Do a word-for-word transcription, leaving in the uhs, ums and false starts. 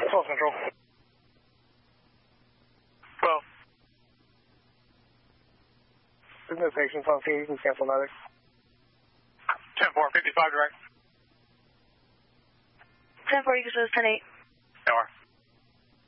twelve Central. twelve. There's no patients on scene. You can cancel another. ten four, fifty-five direct. ten four, you can ten eight. Tower.